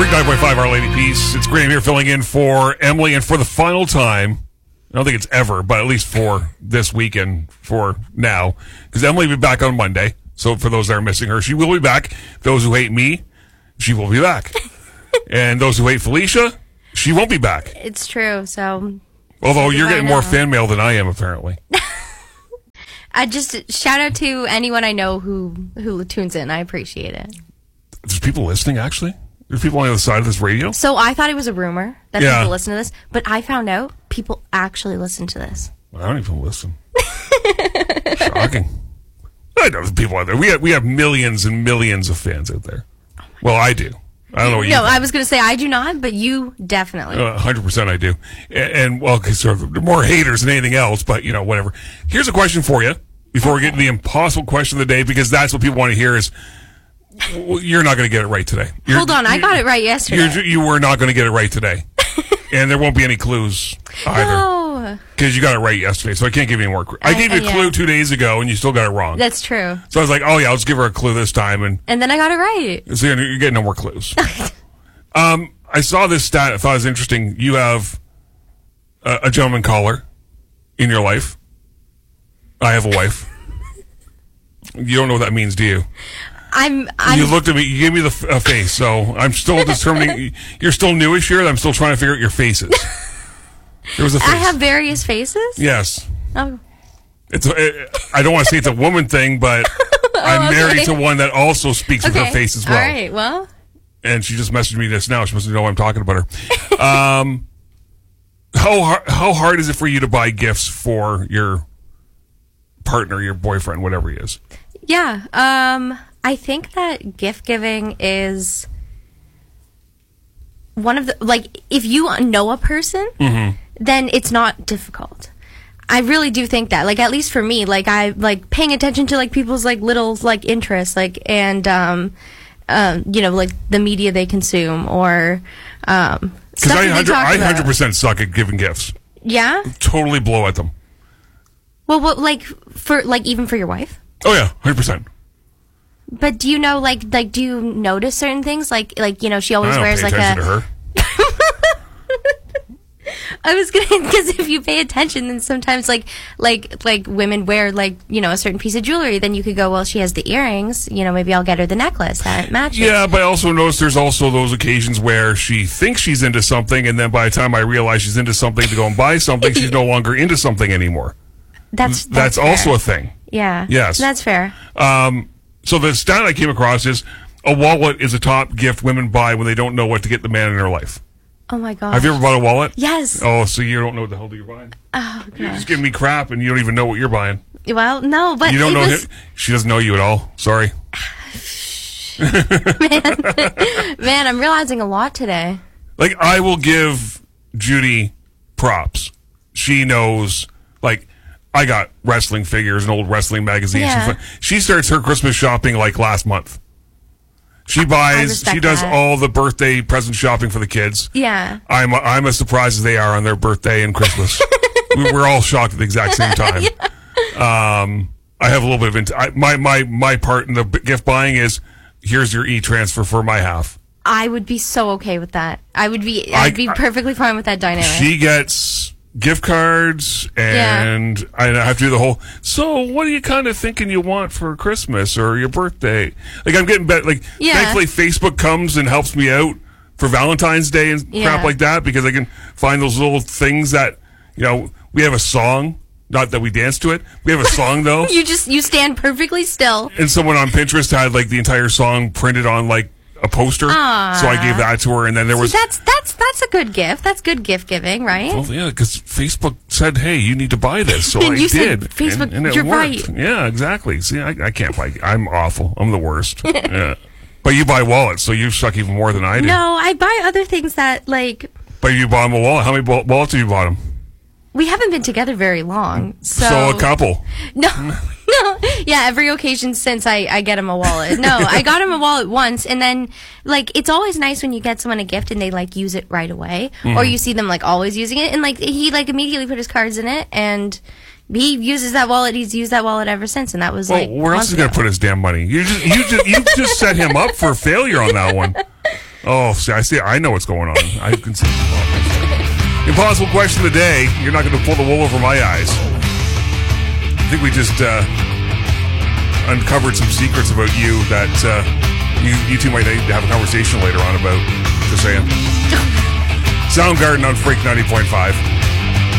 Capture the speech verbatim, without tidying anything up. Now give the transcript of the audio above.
Freak nine point five, Our Lady Peace. It's Graham here filling in for Emily, and for the final time, I don't think it's ever, but at least for this weekend, for now, because Emily will be back on Monday. So for those that are missing her, she will be back. Those who hate me, she will be back. And those who hate Felicia, she won't be back. It's true, so... Although you're getting more fan mail than I am, apparently. I just shout out to anyone I know who who tunes in. I appreciate it. There's people listening, actually? There's people on the other side of this radio? So I thought it was a rumor that Yeah. people listen to this, but I found out people actually listen to this. I don't even listen. Shocking. I know there's people out there. We have, we have millions and millions of fans out there. Oh well, I do. I don't know what you No, think. I was going to say I do not, but you definitely. Uh, one hundred percent I do. And, and well, because there are more haters than anything else, but, you know, whatever. Here's a question for you before we get to the impossible question of the day, because that's what people want to hear is, well, you're not going to get it right today. You're, Hold on, I got it right yesterday. You're, you were not going to get it right today. And there won't be any clues either. No. Because you got it right yesterday, so I can't give you any more. I, I gave you a yeah. clue two days ago, and you still got it wrong. That's true. So I was like, oh, yeah, let's give her a clue this time. And And then I got it right. so you're getting no more clues. um, I saw this stat. I thought it was interesting. You have a, a gentleman caller in your life. I have a wife. You don't know what that means, do you? I'm. I'm You looked at me. You gave me the f- uh, face. So I'm still determining. You're still newish here. I'm still trying to figure out your faces. There was a face. I have various faces. Yes. Oh. It's. A, it, I don't want to say it's a woman thing, but I'm okay. married to one that also speaks with her face as well. All right. Well. And she just messaged me this now. She must know I'm talking about her. um, how hard, how hard is it for you to buy gifts for your partner, your boyfriend, whatever he is? Yeah. Um. I think that gift giving is one of the, like, if you know a person, Mm-hmm. then it's not difficult. I really do think that, like, at least for me, like, I like paying attention to like people's like little like interests, like, and um, um, you know, like the media they consume or um, Because stuff I that they hundred talk I about. hundred percent suck at giving gifts. Yeah. Totally blow at them. Well, what like for like even for your wife? Oh yeah, hundred percent. But do you know, like, like, do you notice certain things? Like, like, you know, she always I don't wears pay like attention a. to her. I was gonna, because if you pay attention, then sometimes, like, like, like women wear like, you know, a certain piece of jewelry. Then you could go, well, she has the earrings. You know, maybe I'll get her the necklace that matches. Yeah, but I also notice there's also those occasions where she thinks she's into something, and then by the time I realize she's into something to go and buy something, she's no longer into something anymore. That's That's, that's, also fair. a thing. Yeah. Yes. That's fair. Um, so the stat I came across is a wallet is a top gift women buy when they don't know what to get the man in their life. Oh my god. Have you ever bought a wallet? Yes. Oh, so you don't know what the hell you're buying? Oh You're god. just giving me crap, and you don't even know what you're buying. Well, no, but You don't it know was, him. She doesn't know you at all. Sorry. man, I'm realizing a lot today. Like, I will give Judy props. She knows, like, I got wrestling figures and old wrestling magazines. Yeah. She, she starts her Christmas shopping like last month. She buys, respect she does that. all the birthday present shopping for the kids. Yeah. I'm I'm as surprised as they are on their birthday and Christmas. We- We're all shocked at the exact same time. Um, I have a little bit of int- I, my my my part in the b- gift buying is here's your e-transfer for my half. I would be so okay with that. I would be. I- I'd be I- perfectly fine with that dynamic. She gets gift cards, and I have to do the whole. So, what are you kind of thinking you want for Christmas or your birthday? Like, I'm getting better. Like, Yeah. thankfully, Facebook comes and helps me out for Valentine's Day and Yeah. crap like that, because I can find those little things that, you know, we have a song. Not that we dance to it. We have a song though, You just you stand perfectly still. and someone on Pinterest had like the entire song printed on like a poster. Aw. So I gave that to her, and then there was. That's that's that's a good gift. That's good gift giving, right? Well, yeah, because Facebook said, "Hey, you need to buy this," so And I you said, did. Facebook, and, and it you're worked. right. Yeah, exactly. See, I, I can't buy. I'm awful. I'm the worst. Yeah, but you buy wallets, so you suck even more than I do. No, I buy other things that like But you bought him a wallet. How many wa- wallets have you bought him? we haven't been together very long. So, So a couple. No, no. Yeah, every occasion since I, I get him a wallet. No, I got him a wallet once, and then, like, it's always nice when you get someone a gift and they, like, use it right away. Mm-hmm. Or you see them, like, always using it. And, like, he, like, immediately put his cards in it, and he uses that wallet. He's used that wallet ever since, and that was, Well, like, where else months is he going to ago. put his damn money? You just you just you just set him up for failure on that one. Oh, see, I see. I know what's going on. I can see. Oh, impossible question of the day. You're not going to pull the wool over my eyes. I think we just uh, uncovered some secrets about you that uh, you you two might need to have a conversation later on about. Just saying. Soundgarden on Freak ninety point five.